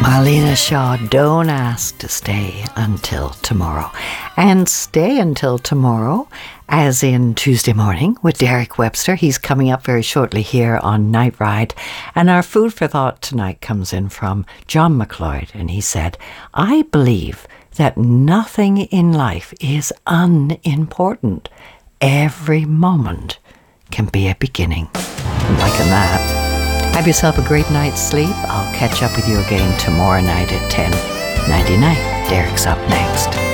Marlena Shaw, don't ask to stay until tomorrow. And stay until tomorrow, as in Tuesday morning with Derek Webster. He's coming up very shortly here on Night Ride. And our food for thought tonight comes in from John McLeod. And he said, I believe that nothing in life is unimportant. Every moment can be a beginning. I'm liking that. Have yourself a great night's sleep. I'll catch up with you again tomorrow night at 10:99. Derek's up next.